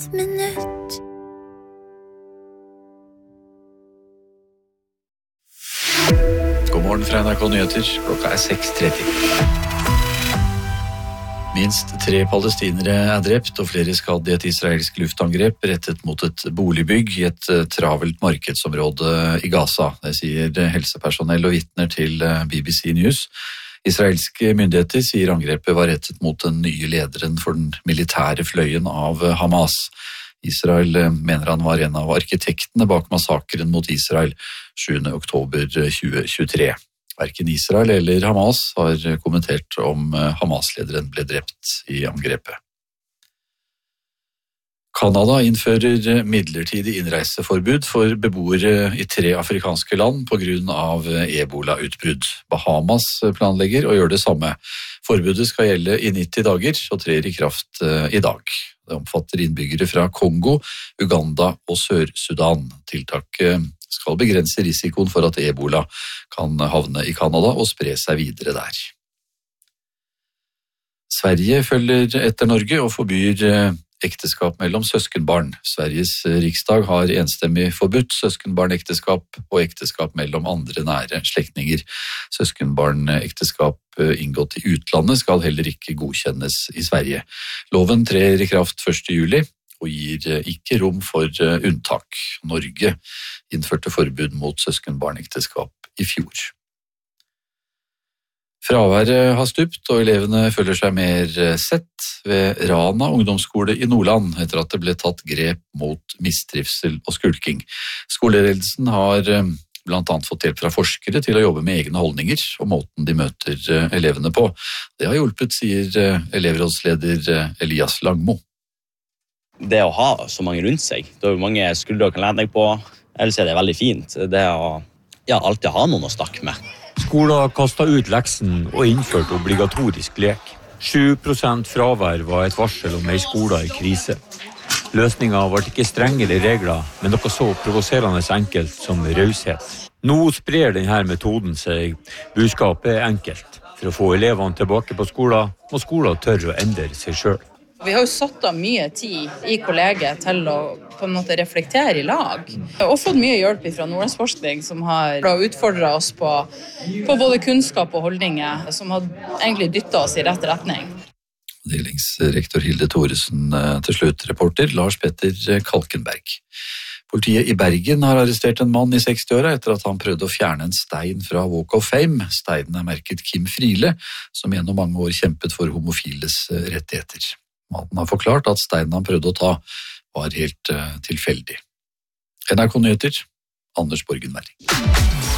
minutt. God morgen fra NRK Nyheter. Klokka 6:30. Minst 3 palestinere er drept og flere skadd i et israelsk luftangrep rettet mot et boligbygg i et travelt markedsområde i Gaza. Det sier helsepersonell og vitner til BBC News. Israelske myndigheter sier angrepet var rettet mot den nye lederen for den militære fløyen av Hamas. Israel mener han var en av arkitektene bak massakren mot Israel 7. oktober 2023. Hverken Israel eller Hamas har kommentert om Hamas-lederen ble drept i angrepet. Kanada innfører midlertidig innreiseforbud for beboere i 3 afrikanske land på grunn av ebola-utbrudd. Bahamas planlegger å gjøre det samme. Forbudet skal gjelde i 90 dager og trer i kraft i dag. Det omfatter innbyggere fra Kongo, Uganda og Sør-Sudan. Tiltaket skal begrense risikoen for at ebola kan havne i Kanada og spre seg videre der. Sverige følger etter Norge og forbyr ekteskap mellom søskenbarn. Sveriges riksdag har enstemmig forbudt søskenbarnekteskap og ekteskap mellom andre nære slektninger. Søskenbarnekteskap inngått i utlandet skal heller ikke godkjennes i Sverige. Loven trer i kraft 1. juli og gir ikke rom for unntak. Norge innførte forbud mot søskenbarnekteskap i fjor. Fraværet har stupt, og elevene føler seg mer sett ved Rana ungdomsskole i Nordland etter at det ble tatt grep mot mistrivsel og skulking. Skoleledelsen har blant annet fått hjelp fra forskere til å jobbe med egne holdninger og måten de møter elevene på. Det har hjulpet, sier elevrådsleder Elias Langmo. Det å ha så mange rundt seg, det er jo mange skuldre å kan lene deg på, ellers er det veldig fint. Det å alltid ha noen å snakke med. Skolen kastet ut leksen og innførte obligatorisk lek. 7% fravær var et varsel om en skole i krise. Løsningen var ikke strengere regler, men noe så provoserende enkelt som raushet. Nå sprer denne metoden seg. Budskapet er enkelt. For å få elevene tilbake på skolen, må skolen tørre å endre seg selv. Vi har jo satt av mye tid i kollegiet til å på en måte reflektere i lag. Og fått mye hjelp fra Nordlandsforskning som har utfordret oss på både kunnskap og holdninger, som har egentlig dyttet oss i rett retning. Delingsrektor Hilde Thoresen til slutt, reporter Lars Petter Kalkenberg. Politiet i Bergen har arrestert en mann i 60-åra etter at han prøvde å fjerne en stein fra Walk of Fame. Steinen er merket Kim Friele, som gjennom mange år kjempet for homofiles rettigheter. Mannen har forklart at steinen han prøvde å ta var helt tilfeldig. NRK Nyheter, Anders Borgen Werring.